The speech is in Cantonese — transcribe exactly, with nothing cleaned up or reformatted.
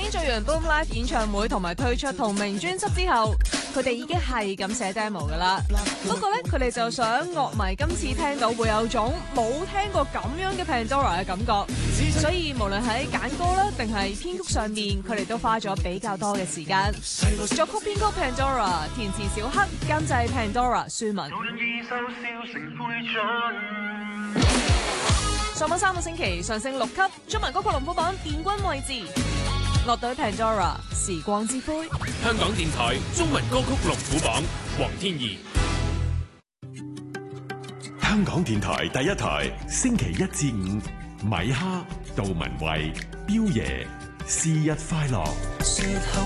年做完 Boom Live 演唱會同埋推出同名專輯之後，佢哋已經係咁寫 demo 噶啦。不過咧，佢哋就想樂迷今次聽到會有種冇聽過咁樣嘅 Pandora 嘅感覺，所以無論喺揀歌啦定係編曲上面，佢哋都花咗比較多嘅時間。作曲編曲 Pandora， 填詞小黑，監製 Pandora 舒文。上榜三個星期，上升六級，中文歌曲龍虎榜殿軍位置。樂隊 Pandora， 時光之灰。 香港電台中文歌曲龍虎榜，黃天怡。 香港電台第一台，星期一至五，米哈、杜文慧、彪爺，是日快樂。